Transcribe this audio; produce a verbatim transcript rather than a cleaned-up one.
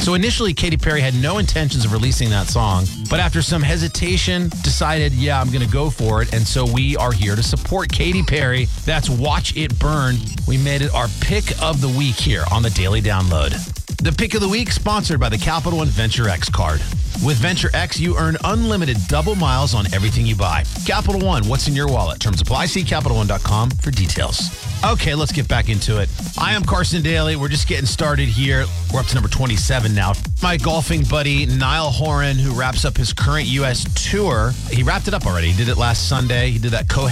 So initially, Katy Perry had no intentions of releasing that song, but after some hesitation, decided, yeah, I'm going to go for it. And so we are here to support Katy Perry. That's Watch It Burn. We made it our pick of the week here on the Daily Download. The pick of the week sponsored by the Capital One Venture X card. With Venture X, you earn unlimited double miles on everything you buy. Capital One, what's in your wallet? Terms apply. See Capital One dot com for details. Okay, let's get back into it. I am Carson Daly. We're just getting started here. We're up to number twenty-seven now. My golfing buddy, Niall Horan, who wraps up his current U S tour. He wrapped it up already. He did it last Sunday. He did that co